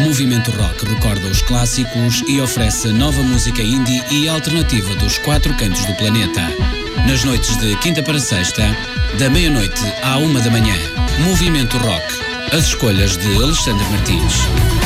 Movimento Rock recorda os clássicos e oferece nova música indie e alternativa dos 4 cantos do planeta. Nas noites de quinta para sexta, da meia-noite à 1 da manhã. Movimento Rock. As escolhas de Alexandre Martins.